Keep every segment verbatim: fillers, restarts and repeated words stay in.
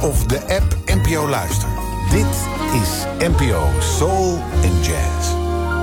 of de app N P O Luister. Dit is N P O Soul and Jazz.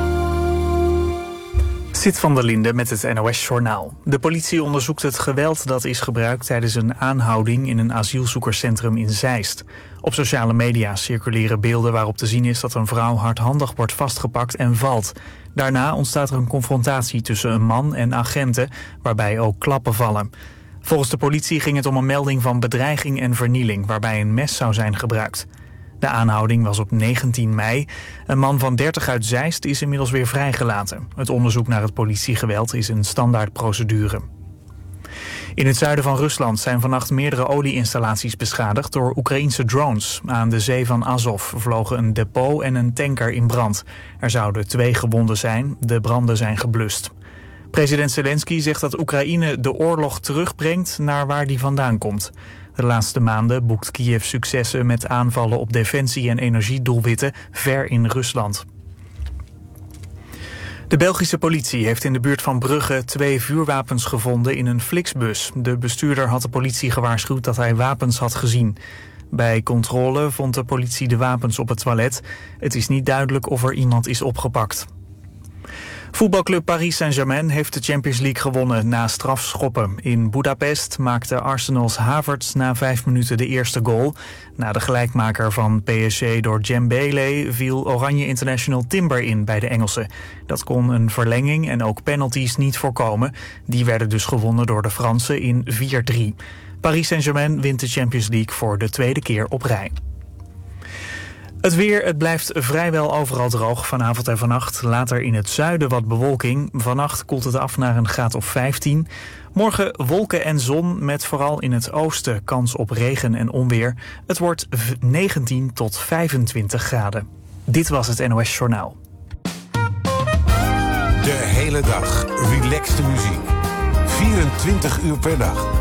Sid van der Linde met het N O S-journaal. De politie onderzoekt het geweld dat is gebruikt tijdens een aanhouding in een asielzoekerscentrum in Zeist. Op sociale media circuleren beelden waarop te zien is dat een vrouw hardhandig wordt vastgepakt en valt. Daarna ontstaat er een confrontatie tussen een man en agenten, waarbij ook klappen vallen. Volgens de politie ging het om een melding van bedreiging en vernieling, waarbij een mes zou zijn gebruikt. De aanhouding was op negentien mei. Een man van dertig uit Zeist is inmiddels weer vrijgelaten. Het onderzoek naar het politiegeweld is een standaardprocedure. In het zuiden van Rusland zijn vannacht meerdere olieinstallaties beschadigd door Oekraïense drones. Aan de zee van Azov vlogen een depot en een tanker in brand. Er zouden twee gewonden zijn. De branden zijn geblust. President Zelensky zegt dat Oekraïne de oorlog terugbrengt naar waar die vandaan komt. De laatste maanden boekt Kiev successen met aanvallen op defensie- en energiedoelwitten ver in Rusland. De Belgische politie heeft in de buurt van Brugge twee vuurwapens gevonden in een Flixbus. De bestuurder had de politie gewaarschuwd dat hij wapens had gezien. Bij controle vond de politie de wapens op het toilet. Het is niet duidelijk of er iemand is opgepakt. Voetbalclub Paris Saint-Germain heeft de Champions League gewonnen na strafschoppen. In Budapest maakte Arsenal's Havertz na vijf minuten de eerste goal. Na de gelijkmaker van P S G door Dembélé viel Oranje International Timber in bij de Engelsen. Dat kon een verlenging en ook penalties niet voorkomen. Die werden dus gewonnen door de Fransen in vier drie. Paris Saint-Germain wint de Champions League voor de tweede keer op rij. Het weer, het blijft vrijwel overal droog vanavond en vannacht. Later in het zuiden wat bewolking. Vannacht koelt het af naar een graad of vijftien. Morgen wolken en zon met vooral in het oosten kans op regen en onweer. Het wordt negentien tot vijfentwintig graden. Dit was het N O S Journaal. De hele dag relaxte muziek. vierentwintig uur per dag.